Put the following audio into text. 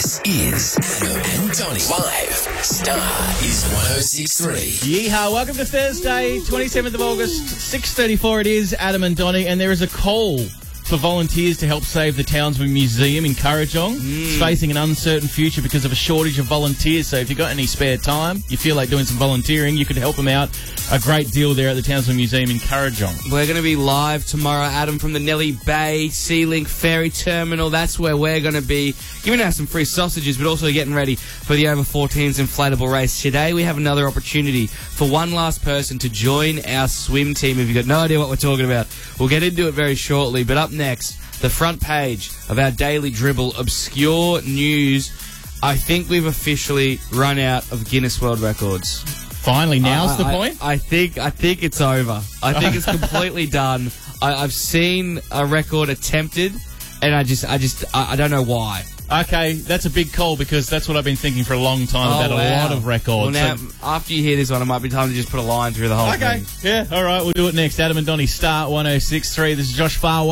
This is Adam and Donnie live. Star is 106.3. Yeehaw, welcome to Thursday, 27th of August, 6:34 it is, Adam and Donnie, and there is a call for volunteers to help save the Townsville Museum in Kurrajong. It's facing an uncertain future because of a shortage of volunteers, so if you've got any spare time, you feel like doing some volunteering, you could help them out. A great deal there at the Townsville Museum in Kurrajong. We're going to be live tomorrow, Adam, from the Nellie Bay Sea-Link Ferry Terminal. That's where we're going to be giving out some free sausages, but also getting ready for the Over-14s inflatable race. Today we have another opportunity for one last person to join our swim team. If you've got no idea what we're talking about, we'll get into it very shortly. But up next, the front page of our Daily Dribble, obscure news. I think we've officially run out of Guinness World Records. Finally, now's the point? I think it's over. I think it's completely done. I've seen a record attempted, and I don't know why. Okay, that's a big call because that's what I've been thinking for a long time about a lot of records. Well, now, after you hear this one, it might be time to just put a line through the whole thing. Okay, yeah, all right, we'll do it next. Adam and Donnie, Star 106.3. This is Josh Farr.